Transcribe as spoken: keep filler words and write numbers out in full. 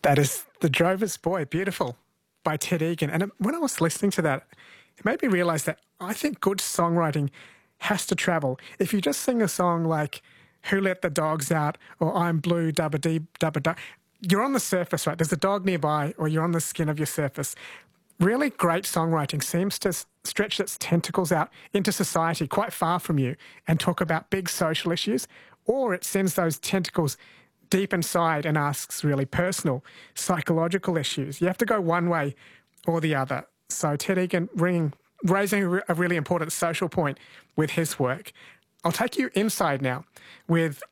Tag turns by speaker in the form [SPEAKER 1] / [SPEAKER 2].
[SPEAKER 1] That is The Drover's Boy, beautiful, by Ted Egan. And when I was listening to that, it made me realise that I think good songwriting has to travel. If you just sing a song like Who Let the Dogs Out or I'm Blue, Dubba Dee, Dubba Da, you're on the surface, right? There's a dog nearby or you're on the skin of your surface. Really great songwriting seems to stretch its tentacles out into society quite far from you and talk about big social issues, or it sends those tentacles deep inside and asks really personal, psychological issues. You have to go one way or the other. So Ted Egan ringing, raising a really important social point with his work. I'll take you inside now with